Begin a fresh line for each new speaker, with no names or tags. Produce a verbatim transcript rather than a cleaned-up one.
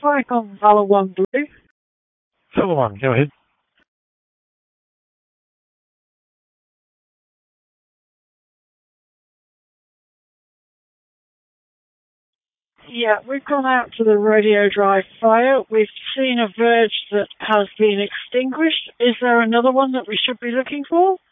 Flag on Valor one Blue.
Valor one, go ahead.
Yeah, we've gone out to the Radio Drive fire. We've seen a verge that has been extinguished. Is there another one that we should be looking for?